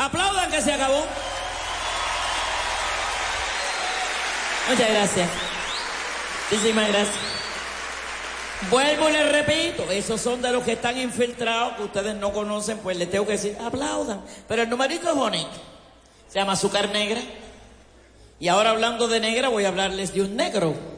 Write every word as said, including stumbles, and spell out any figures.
Aplaudan que se acabó. Muchas gracias. Muchísimas gracias. Vuelvo y les repito, esos son de los que están infiltrados, que ustedes no conocen, pues les tengo que decir, aplaudan. Pero el numerito es bonito. Se llama Azúcar Negra. Y ahora hablando de negra, voy a hablarles de un negro.